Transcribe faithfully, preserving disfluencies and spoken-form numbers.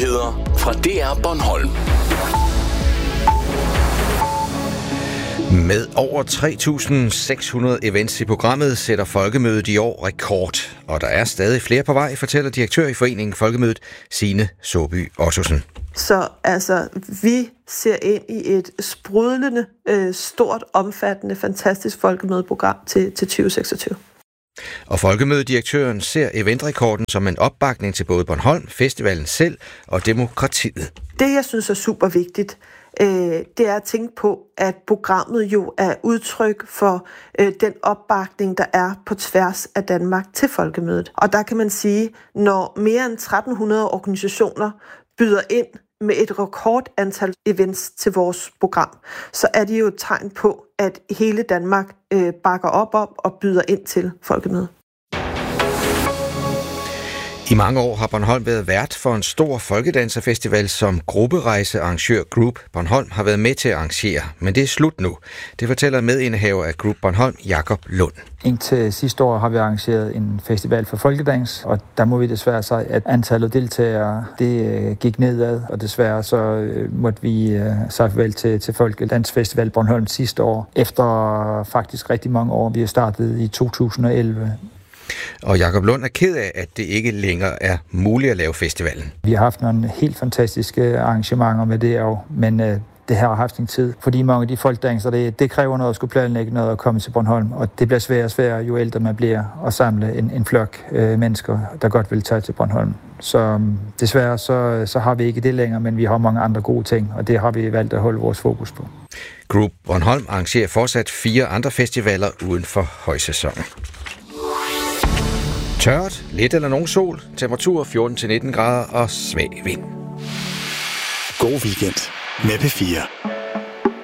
Nyheder fra D R Bornholm. Med over tre tusind seks hundrede events i programmet sætter Folkemødet i år rekord. Og der er stadig flere på vej, fortæller direktør i foreningen Folkemødet, Signe Såby Ottosen. Så altså, vi ser ind i et sprudlende, øh, stort, omfattende, fantastisk folkemødeprogram til, til tyve seksogtyve. Og Folkemødedirektøren ser eventrekorden som en opbakning til både Bornholm, festivalen selv og demokratiet. Det, jeg synes er super vigtigt, øh, det er at tænke på, at programmet jo er udtryk for øh, den opbakning, der er på tværs af Danmark til Folkemødet. Og der kan man sige, når mere end tretten hundrede organisationer byder ind med et rekordantal events til vores program, så er det jo et tegn på, at hele Danmark øh, bakker op om og byder ind til Folkemødet. I mange år har Bornholm været vært for en stor folkedanserfestival, som grupperejsearrangør Group Bornholm har været med til at arrangere. Men det er slut nu. Det fortæller medindehaver af Group Bornholm, Jakob Lund. Indtil sidste år har vi arrangeret en festival for folkedans, og der må vi desværre sige, at antallet deltagere det gik nedad, og desværre så måtte vi sige farvel til, til Folkedansfestival Bornholm sidste år, efter faktisk rigtig mange år. Vi har startet i to tusind og elleve. Og Jakob Lund er ked af, at det ikke længere er muligt at lave festivalen. Vi har haft nogle helt fantastiske arrangementer med det år, men øh, det her har haft en tid, fordi mange af de folkdanser, det, det kræver noget at skulle planlægge noget at komme til Bornholm, og det bliver sværere og sværere, jo ældre man bliver, at samle en, en flok øh, mennesker, der godt vil tage til Bornholm. Så øh, desværre så, så har vi ikke det længere, men vi har mange andre gode ting, og det har vi valgt at holde vores fokus på. Group Bornholm arrangerer fortsat fire andre festivaler uden for højsæsonen. Tørt, lidt eller nogen sol, temperatur fjorten til nitten grader og svag vind. God weekend med P fire.